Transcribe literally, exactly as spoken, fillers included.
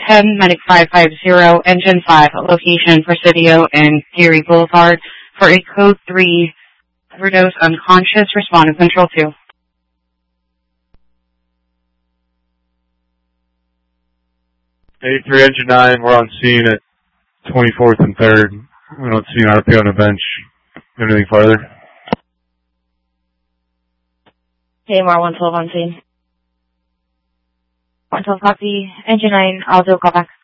ten, Medic five five zero, Engine five, location Presidio and Geary Boulevard for a Code three overdose unconscious, respond to Control two. eighty-three Engine nine, we're on scene at twenty-fourth and third. We don't see an R P on the bench. Anything farther? K M R one twelve on scene. one twelve copy. Engine nine, I'll do a call back.